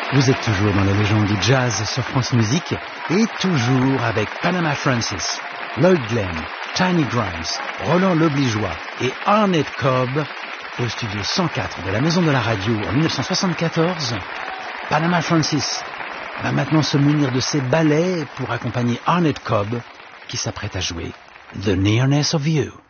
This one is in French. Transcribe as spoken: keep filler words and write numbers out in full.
Vous êtes toujours dans les légendes du jazz sur France Musique et toujours avec Panama Francis, Lloyd Glenn, Tiny Grimes, Roland L'Obligeois et Arnett Cobb au studio cent quatre de la Maison de la Radio en dix-neuf cent soixante-quatorze. Panama Francis va maintenant se munir de ses ballets pour accompagner Arnett Cobb qui s'apprête à jouer The Nearness of You.